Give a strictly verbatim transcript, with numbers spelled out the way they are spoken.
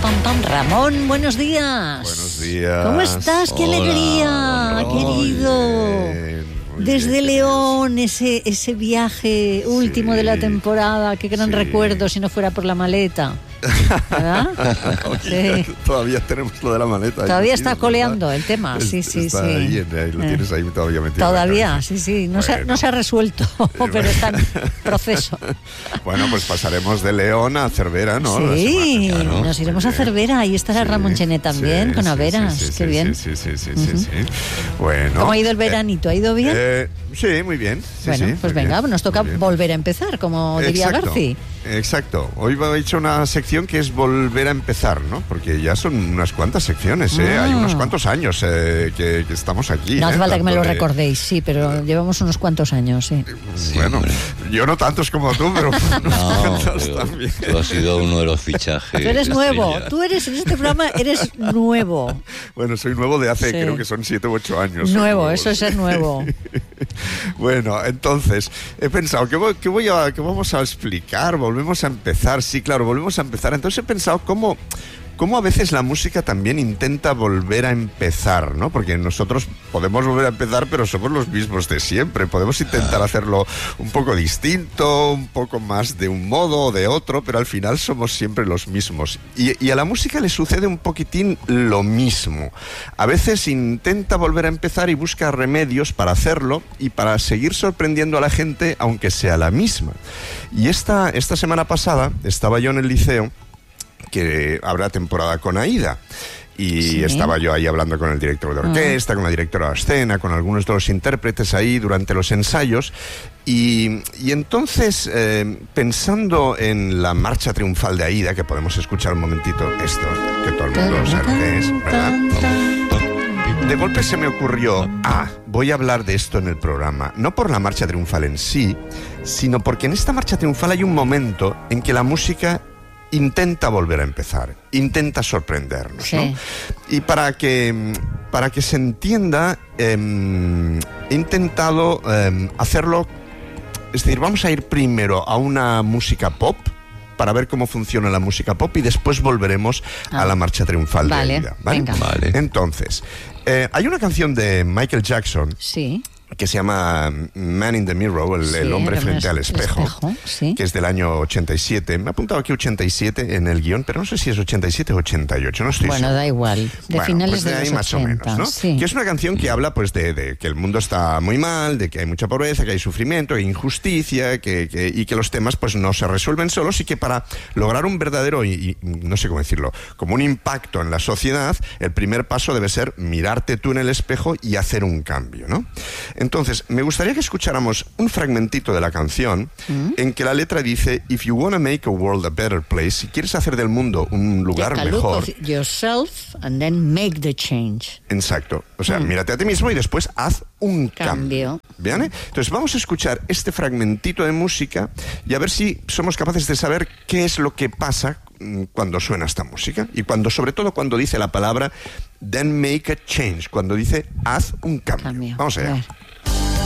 tan, tan. Ramón, buenos días. Buenos días. ¿Cómo estás? ¡Qué Hola, alegría, Hola. querido! Bien, muy Desde bien, León, ese, ese viaje último Sí. de la temporada, qué gran Sí. recuerdo si no fuera por la maleta. ¿Verdad? Oye, Sí. Todavía tenemos lo de la maleta. ahí Todavía metido, está coleando ¿verdad? el tema, sí, sí, está sí. Ahí, ahí lo Eh. tienes ahí todavía metido. en la Todavía, cabeza. sí, sí, no, se, Bueno. no se ha resuelto, pero está en proceso. Bueno, pues pasaremos de León a Cervera, ¿no? La Sí, semana, claro. nos iremos Muy a bien. Cervera, ahí estará Sí, Ramón Chené también, sí, con sí, Averas, sí, sí, qué sí, bien. Sí, sí, sí, sí, sí, sí. Bueno. ¿Cómo ha ido el eh, veranito? ¿Ha ido bien? eh, sí, muy bien. Sí, bueno, sí, pues muy venga, bien, nos toca muy bien. volver a empezar, como diría Exacto, Garci. Exacto. Hoy he hecho una sección que es volver a empezar, ¿no? Porque ya son unas cuantas secciones, ¿eh? Ah. Hay unos cuantos años eh, que, que estamos aquí. No hace ¿eh? falta que me lo Tanto de- recordéis, sí, pero llevamos unos cuantos años, sí. Bueno, hombre. yo no tantos como tú, pero unos No, cuantos pero también. tú has sido uno de los fichajes. Tú eres nuevo, estrella. tú eres en este programa, eres nuevo. Bueno, soy nuevo de hace, Sí. creo que son siete u ocho años. soy Nuevo, eso es sí. ser nuevo. Bueno, entonces, he pensado que, voy, que, voy a, que vamos a explicar, volvemos a empezar, sí, claro, volvemos a empezar. Entonces he pensado cómo, cómo a veces la música también intenta volver a empezar, ¿no? Porque nosotros podemos volver a empezar, pero somos los mismos de siempre. Podemos intentar hacerlo un poco distinto, un poco más de un modo o de otro, pero al final somos siempre los mismos. Y, y a la música le sucede un poquitín lo mismo. A veces intenta volver a empezar y busca remedios para hacerlo y para seguir sorprendiendo a la gente, aunque sea la misma. Y esta, esta semana pasada estaba yo en el liceo, que habrá temporada con Aída. Y Sí. estaba yo ahí hablando con el director de orquesta, con la directora de escena, con algunos de los intérpretes ahí durante los ensayos. Y, y entonces, eh, pensando en la marcha triunfal de Aída, que podemos escuchar un momentito esto, que todo el mundo sabe lo que es, ¿verdad? De golpe se me ocurrió, ah, voy a hablar de esto en el programa, no por la marcha triunfal en sí, sino porque en esta marcha triunfal hay un momento en que la música intenta volver a empezar, intenta sorprendernos, Sí. ¿no? Y para que, para que se entienda, eh, he intentado eh, hacerlo, es decir, vamos a ir primero a una música pop, para ver cómo funciona la música pop y después volveremos Ah. a la marcha triunfal Vale, de Aída, ¿vale? venga. Vale. Entonces, eh, hay una canción de Michael Jackson Sí. que se llama Man in the Mirror, el, Sí, el hombre el frente hombre al el espejo, espejo, sí. que es del año ochenta y siete. Me ha apuntado aquí ochenta y siete en el guión, pero no sé si es ochenta y siete o ochenta y ocho, no estoy Bueno, seguro. da igual, de Bueno, finales pues de de, ahí los más ochenta, o menos, ¿no? sí. Que es una canción que habla pues de, de que el mundo está muy mal, de que hay mucha pobreza, que hay sufrimiento, que hay injusticia, que, que- y que los temas pues no se resuelven solos y que para lograr un verdadero, y, y no sé cómo decirlo, como un impacto en la sociedad, el primer paso debe ser mirarte tú en el espejo y hacer un cambio, ¿no? Entonces, me gustaría que escucháramos un fragmentito de la canción Mm. en que la letra dice: If you wanna make a world a better place, si quieres hacer del mundo un lugar Take a look mejor. of yourself and then make the change. Exacto. O sea, mírate a ti mismo y después haz un Cambio. cambio. ¿Bien? Entonces vamos a escuchar este fragmentito de música y a ver si somos capaces de saber qué es lo que pasa mm, cuando suena esta música y cuando, sobre todo cuando dice la palabra then make a change, cuando dice haz un cambio. Cambio. Vamos A allá. ver.